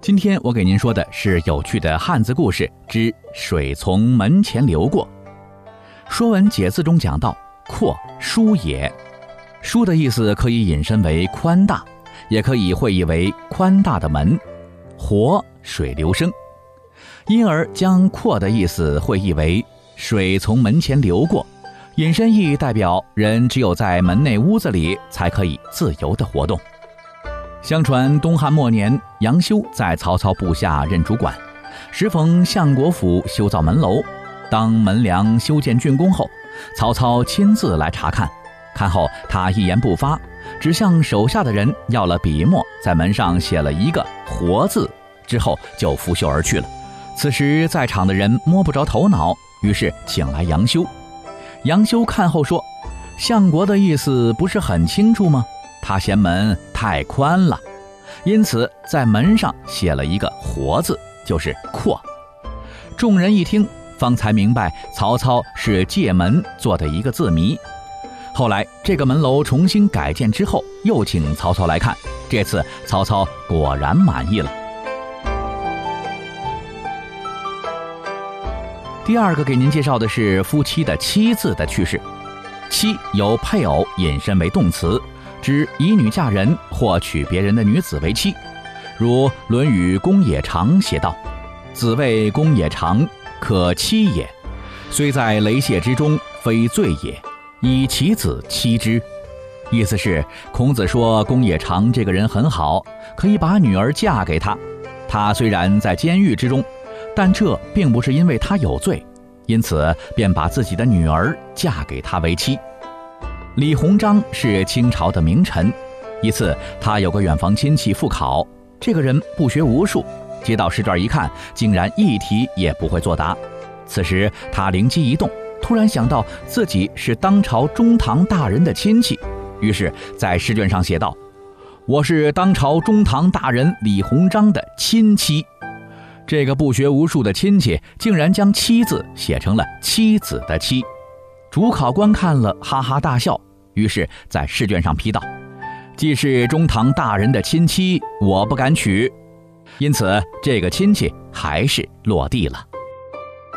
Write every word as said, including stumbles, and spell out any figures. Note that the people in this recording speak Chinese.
今天我给您说的是有趣的汉字故事之水从门前流过。说文解字中讲到，阔，疏也。疏的意思可以引申为宽大，也可以会意为宽大的门。活，水流生，因而将阔的意思会意为水从门前流过，引申义代表人只有在门内屋子里才可以自由地活动。相传东汉末年，杨修在曹操部下任主管，时逢相国府修造门楼，当门梁修建竣工后，曹操亲自来查看，看后他一言不发，只向手下的人要了笔墨，在门上写了一个活字，之后就拂袖而去了。此时在场的人摸不着头脑，于是请来杨修。杨修看后说，相国的意思不是很清楚吗？他嫌门太宽了，因此在门上写了一个活字，就是阔。众人一听，方才明白曹操是借门做的一个字谜。后来这个门楼重新改建之后，又请曹操来看，这次曹操果然满意了。第二个给您介绍的是夫妻的妻字的趣事。妻由配偶引申为动词，指以女嫁人或娶别人的女子为妻。如《论语·公冶长》写道：“子谓公冶长，可妻也，虽在雷泄之中，非罪也，以其子妻之。”意思是孔子说公冶长这个人很好，可以把女儿嫁给他。他虽然在监狱之中，但这并不是因为他有罪，因此便把自己的女儿嫁给他为妻。李鸿章是清朝的名臣，一次他有个远房亲戚赴考，这个人不学无术，接到试卷一看，竟然一题也不会作答。此时他灵机一动，突然想到自己是当朝中堂大人的亲戚，于是在试卷上写道：“我是当朝中堂大人李鸿章的亲戚。”这个不学无术的亲戚竟然将妻字写成了妻子的妻。主考官看了哈哈大笑，于是在试卷上批道：“既是中堂大人的亲戚，我不敢娶。”因此这个亲戚还是落地了。